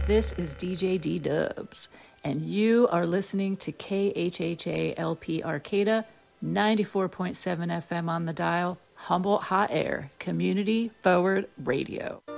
This is DJ D Dubs, and you are listening to KHHA LP Arcata, 94.7 FM on the dial, Humboldt Hot Air, Community Forward Radio.